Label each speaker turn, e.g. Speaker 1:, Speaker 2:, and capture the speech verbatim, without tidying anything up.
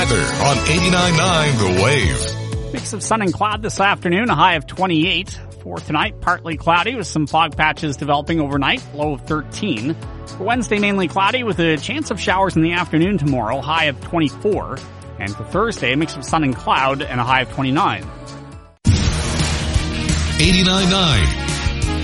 Speaker 1: weather on eighty-nine point nine The Wave.
Speaker 2: Mix of sun and cloud this afternoon, a high of twenty-eight. For tonight, partly cloudy with some fog patches developing overnight, low of thirteen. For Wednesday, mainly cloudy with a chance of showers in the afternoon tomorrow, high of twenty-four. And for Thursday, a mix of sun and cloud and a high of twenty-nine.
Speaker 1: eighty-nine point nine